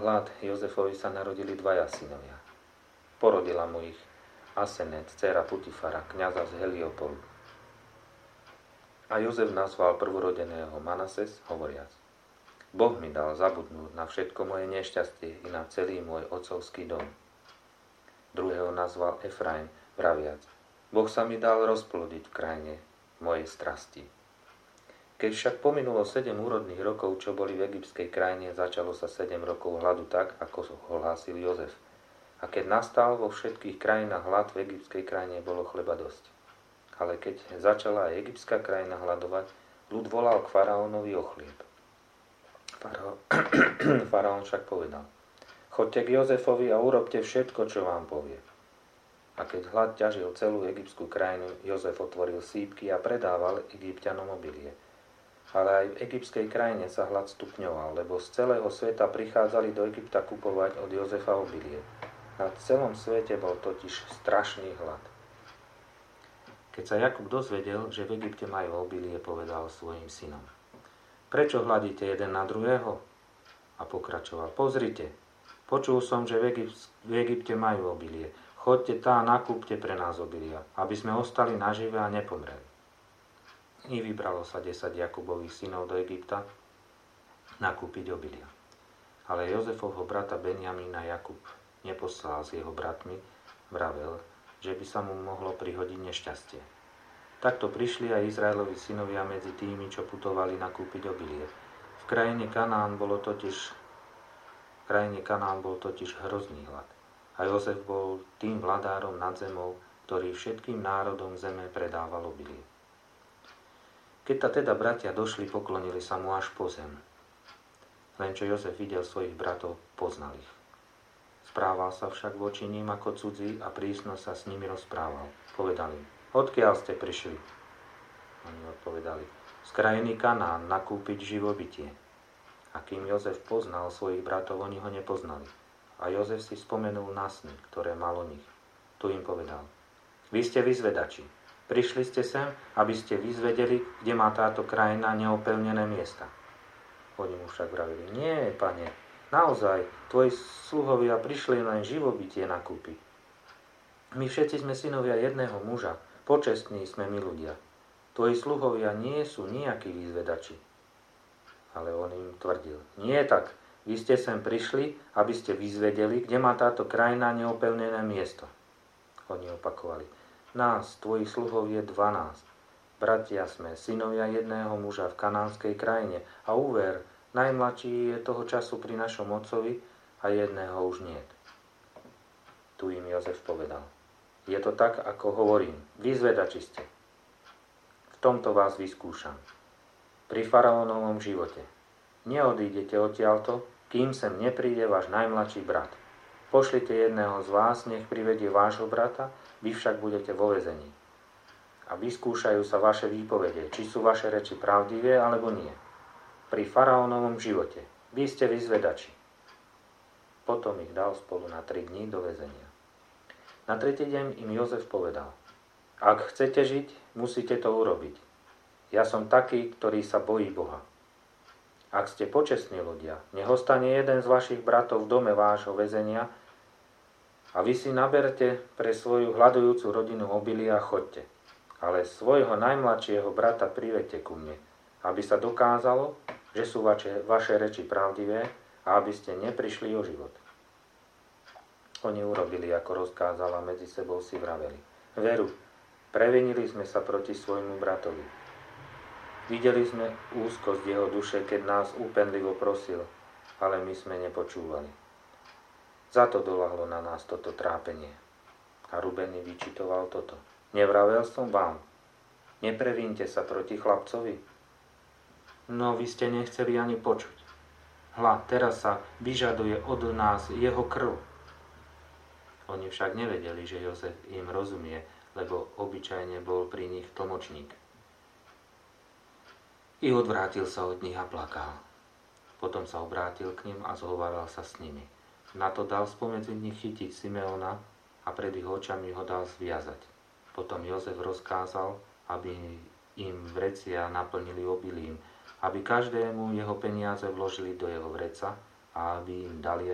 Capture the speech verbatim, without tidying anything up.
hlad, Jozefovi sa narodili dvaja synovia. Porodila mu ich Asenet, dcéra Putifara, kňaza z Heliopolu. A Jozef nazval prvorodeného Manases, hovoriac: Boh mi dal zabudnúť na všetko moje nešťastie i na celý môj otcovský dom. Druhého nazval Efraim, vraviac: Boh sa mi dal rozplodiť v krajine mojej strasti. Keď však pominulo sedem úrodných rokov, čo boli v egyptskej krajine, začalo sa sedem rokov hladu tak, ako ho hlásil Jozef. A keď nastal vo všetkých krajinách hlad, v egyptskej krajine bolo chleba dosť. Ale keď začala aj egyptská krajina hladovať, ľud volal k faraónovi o chlieb. Faraó... Faraón však povedal: Choďte k Jozefovi a urobte všetko, čo vám povie. A keď hlad ťažil celú egyptskú krajinu, Jozef otvoril sípky a predával Egypťanom obilie. Ale aj v egyptskej krajine sa hlad stupňoval, lebo z celého sveta prichádzali do Egypta kupovať od Jozefa obilie. Na celom svete bol totiž strašný hlad. Keď sa Jakub dozvedel, že v Egypte majú obilie, povedal svojim synom: Prečo hladíte jeden na druhého? A pokračoval: Pozrite, počul som, že v, Egypt, v Egypte majú obilie. Choďte tá, nakúpte pre nás obilia, aby sme ostali nažive a nepomreli. I vybralo sa desať Jakubových synov do Egypta nakúpiť obilia. Ale Jozefovho brata Benjamína Jakub neposlal s jeho bratmi, vravel, že by sa mu mohlo prihodiť nešťastie. Takto prišli aj Izraelovi synovia medzi tými, čo putovali nakúpiť obilie. V krajine Kanán bolo totiž, v krajine Kanán bol totiž hrozný hlad. A Jozef bol tým vladárom nad zemou, ktorý všetkým národom zeme predával obilie. Keď ta teda bratia došli, poklonili sa mu až po zem. Len čo Jozef videl svojich bratov, poznal ich. Správal sa však voči ním ako cudzí a prísno sa s nimi rozprával. Povedali: Odkiaľ ste prišli? Oni odpovedali: Z krajiny Kanán nakúpiť živobytie. A kým Jozef poznal svojich bratov, oni ho nepoznali. A Jozef si spomenul na sny, ktoré mal o nich. Tu im povedal: Vy ste vyzvedači. Prišli ste sem, aby ste vyzvedeli, kde má táto krajina neopevnené miesta. Oni mu však vravili: Nie, pane, naozaj, tvoji sluhovia prišli len živobytie nakúpiť. My všetci sme synovia jedného muža, počestní sme my ľudia. Tvoji sluhovia nie sú nejakí vyzvedači. Ale on im tvrdil: Nie tak, vy ste sem prišli, aby ste vyzvedeli, kde má táto krajina neopevnené miesto. Oni opakovali: Nás, tvojich sluhov, je dvanásť. Bratia sme, synovia jedného muža v kanánskej krajine. A uver, najmladší je toho času pri našom otcovi a jedného už niet. Tu im Jozef povedal: Je to tak, ako hovorím, vyzvedači ste. V tomto vás vyskúšam. Pri faraónovom živote. Neodídete odtiaľto, kým sem nepríde váš najmladší brat. Pošlite jedného z vás, nech privedie vášho brata, vy však budete vo väzení. A vyskúšajú sa vaše výpovede, či sú vaše reči pravdivé, alebo nie. Pri faraónovom živote. Vy ste vyzvedači. Potom ich dal spolu na tri dní do väzenia. Na tretí deň im Jozef povedal: Ak chcete žiť, musíte to urobiť. Ja som taký, ktorý sa bojí Boha. Ak ste počestní ľudia, nech ostane jeden z vašich bratov v dome vášho väzenia a vy si naberte pre svoju hľadujúcu rodinu obilia a choďte. Ale svojho najmladšieho brata privedte ku mne, aby sa dokázalo, že sú vaše, vaše reči pravdivé a aby ste neprišli o život. Oni urobili, ako rozkázala, medzi sebou si vraveli: Veru, previnili sme sa proti svojmu bratovi. Videli sme úzkosť jeho duše, keď nás úpenlivo prosil, ale my sme nepočúvali. Za to doľahlo na nás toto trápenie. A Ruben vyčitoval toto: Nevravel som vám, neprevínte sa proti chlapcovi? No vy ste nechceli ani počuť. Hľa, teraz sa vyžaduje od nás jeho krv. Oni však nevedeli, že Jozef im rozumie, lebo obyčajne bol pri nich tlmočník. I odvrátil sa od nich a plakal. Potom sa obrátil k nim a zhováral sa s nimi. Na to dal spomedzi nich chytiť Simeona a pred ich očami ho dal zviazať. Potom Jozef rozkázal, aby im vrecia naplnili obilím, aby každému jeho peniaze vložili do jeho vreca a aby im dali